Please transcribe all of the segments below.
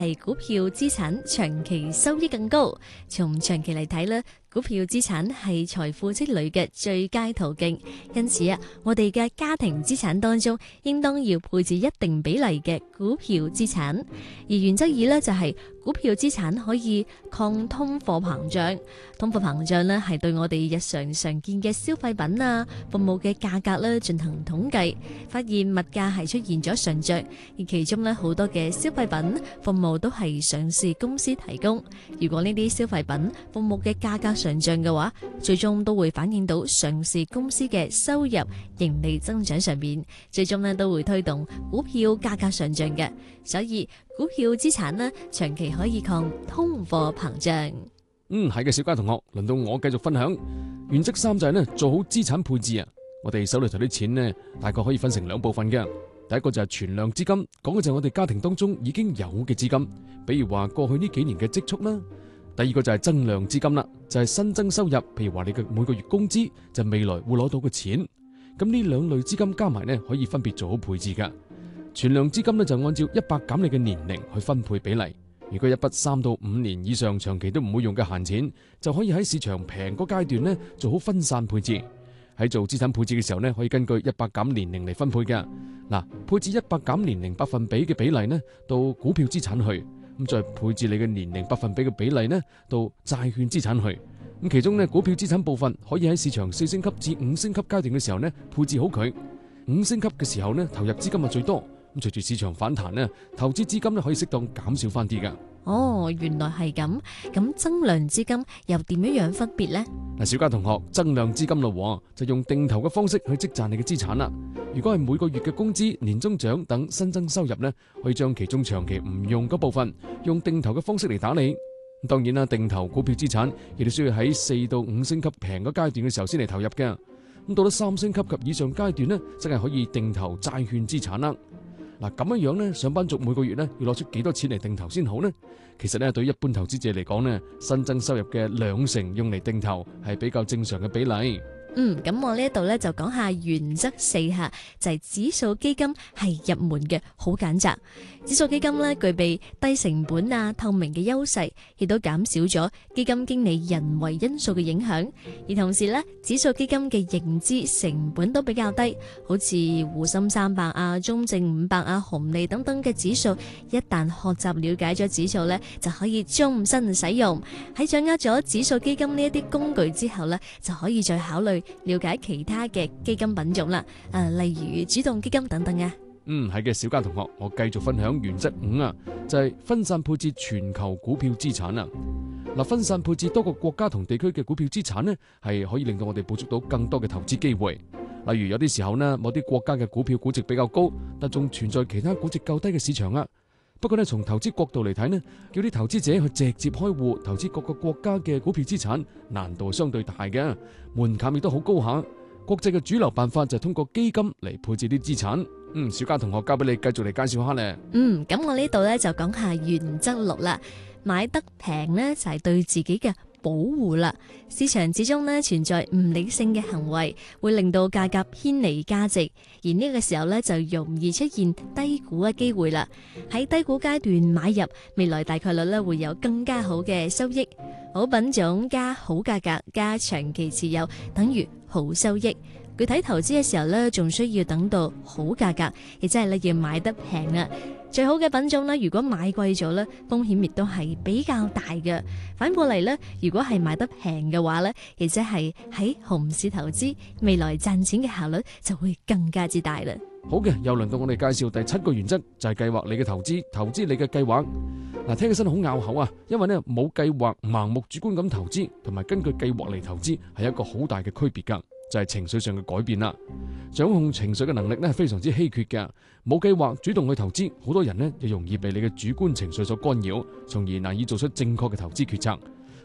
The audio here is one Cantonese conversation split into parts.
係股票資產長期收益更高。從長期嚟睇咧，股票資產係財富積累嘅最佳途徑。因此啊，我哋嘅家庭資產當中，應當要配置一定比例嘅股票資產。而原則二呢，就係股票資產可以抗通貨膨脹。通貨膨脹呢，係對我哋日常常見嘅消費品啊、服務嘅價格呢進行統計，發現物價係出現咗上漲。而其中呢，好多嘅消費品、服務都係上市公司提供。如果呢啲消費品、服務嘅價格上漲嘅話，最終都會反映到上市公司嘅收入、盈利增長上面，最終呢都會推動股票價格上漲嘅。所以股票資產呢，長期可以抗通貨膨脹。 係嘅，小嘉同學，輪到我繼續分享。原則三就係呢，做好資產配置啊。我哋手裏頭啲錢呢，大概可以分成兩部分嘅。第一個就係存量資金，講嘅就係我哋家庭當中已經有嘅資金，比如話過去呢幾年嘅積蓄啦。第二個就係增量資金啦，就係新增收入，譬如話你嘅每個月工資，就未來會攞到嘅錢。咁呢兩類資金加埋呢，可以分別做好配置噶。存量資金呢，就按照100減你嘅年齡去分配比例。如果一筆3到5年以上長期都唔會用嘅閒錢，就可以喺市場平嗰階段呢做好分散配置。喺做資產配置嘅時候呢，可以根據100減年齡嚟分配嘅。嗱，配置100減年齡百分比嘅比例呢，到股票資產去，咁再配置你嘅年齡百分比嘅比例呢，到債券資產去。咁其中呢，股票資產部分可以喺市場4星級至5星級階段嘅時候呢，配置好佢。5星級嘅時候呢，投入資金係最多。咁隨住市場反彈呢，投資資金呢可以適當減少翻啲噶。 哦，原來係咁。咁增量資金又點樣分別呢？ 嗱，小嘉同學，增量資金咯，就用定投嘅方式去積賺你嘅資產啦。如果係每個月嘅工資、年終獎等新增收入呢，可以將其中長期唔用嗰部分，用定投嘅方式嚟打理。咁當然啦，定投股票資產亦都需要喺4到5星級平嘅階段嘅時候先嚟投入嘅。咁到咗3星級及以上階段呢，真係可以定投債券資產啦。嗱，咁樣呢，上班族每個月呢要攞出幾多錢嚟定投先好呢？其實呢，對於一般投資者嚟講呢，新增收入嘅2成用嚟定投係比較正常嘅比例。 咁我呢一度呢就講下原則4下，就係指數基金係入門嘅好揀擇。指數基金呢具備低成本啊、透明嘅優勢，亦都減少咗基金經理人為因素嘅影響。而同時呢，指數基金嘅認知成本都比較低，好似滬深300啊、中證500啊、紅利等等嘅指數，一旦學習了解咗指數呢，就可以終身使用。喺掌握咗指數基金呢一啲工具之後呢，就可以再考慮了解其他嘅基金品種啦，例如主動基金等等啊。 係嘅，小嘉同學，我繼續分享原則5啊，就係分散配置全球股票資產啊。嗱，分散配置多個國家同地區嘅股票資產呢，係可以令到我哋捕捉到更多嘅投資機會。例如有啲時候呢，某啲國家嘅股票估值比較高，但仲存在其他估值較低嘅市場啊。不過呢，從投資角度嚟睇呢，叫啲投資者去直接開戶投資各個國家嘅股票資產，難度相對大嘅，門檻亦都好高下。國際嘅主流辦法就係通過基金嚟配置啲資產。小嘉同學交俾你繼續嚟介紹下咧。 咁我呢度呢就講下原則6啦。買得平呢就係對自己嘅保護啦。市場之中呢存在唔理性嘅行為，會令到價格偏離價值，而呢個時候呢就容易出現低估嘅機會啦。喺低估階段買入，未來大概率呢會有更加好嘅收益。好品種加好價格加長期持有等於好收益。具體投資嘅時候呢，仲需要等到好價格，亦即係呢要買得平啊。最好嘅品種呢，如果買貴咗呢，風險亦都係比較大嘅。反過嚟呢，如果係買得平嘅話呢，亦即係喺熊市投資，未來賺錢嘅效率就會更加之大啦。 好嘅，又輪到我哋介紹第7個原則，就係計劃你嘅投資，投資你嘅計劃。嗱，聽起身好拗口啊，因為呢冇計劃、盲目主觀咁投資，同埋根據計劃嚟投資，係一個好大嘅區別噶。就係情緒上嘅改變啦。掌控情緒嘅能力呢係非常之稀缺嘅。冇計劃主動去投資，好多人呢就容易被你嘅主觀情緒所干擾，從而難以做出正確嘅投資決策。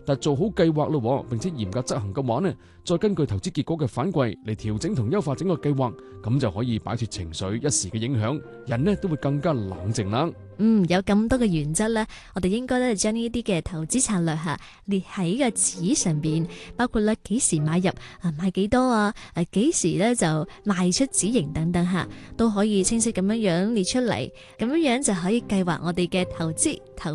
但做好計劃咯，並且嚴格執行嘅話呢，再根據投資結果嘅反饋嚟調整同優化整個計劃，咁就可以擺脫情緒一時嘅影響，人呢都會更加冷靜啦。 有咁多嘅原則咧，我哋應該咧將呢啲嘅投資策略列喺個紙上邊，包括咧幾時買入買幾多啊，幾時咧就賣出止盈等等都可以清晰咁樣樣列出嚟，咁樣樣就可以計劃我哋嘅投資投